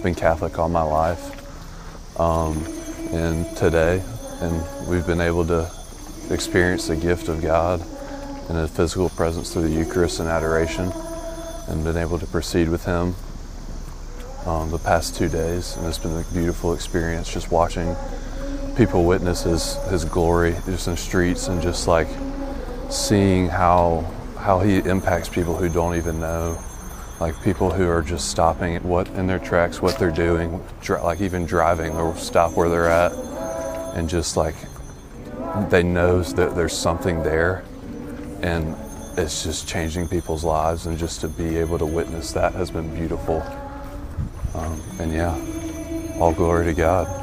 been Catholic all my life, and today, and we've been able to experience the gift of God in a physical presence through the Eucharist and adoration, and been able to proceed with Him the past 2 days. And it's been a beautiful experience just watching people witness His glory just in the streets, and just like seeing how He impacts people who don't even know, like people who are just stopping at what in their tracks, what they're doing, like even driving, they'll stop where they're at, and just like they know that there's something there, and it's just changing people's lives, and just to be able to witness that has been beautiful. And yeah, all glory to God.